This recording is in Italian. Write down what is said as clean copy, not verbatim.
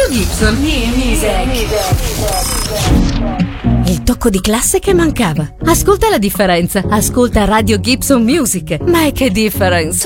Radio Gibson. Il tocco di classe che mancava. Ascolta la differenza. Ascolta Radio Gibson Music. Ma è che differenza!